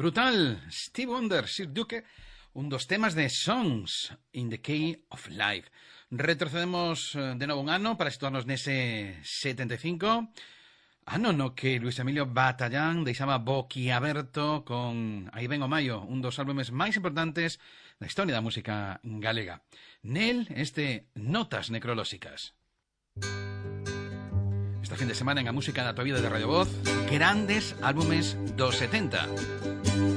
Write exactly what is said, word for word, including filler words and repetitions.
Brutal, Steve Wonder, Sir Duke, un dos temas de Songs in the Key of Life. Retrocedemos de novo un ano para situarnos nese setenta e cinco. Ano no que Luis Emilio Batallán deixaba boquiaberto con Aí ven o Maio, un dos álbumes máis importantes da historia da música galega. Nel, este Notas Necrolóxicas. Esta fin de semana en a música da tua vida de Radio Voz, grandes álbumes dos setenta.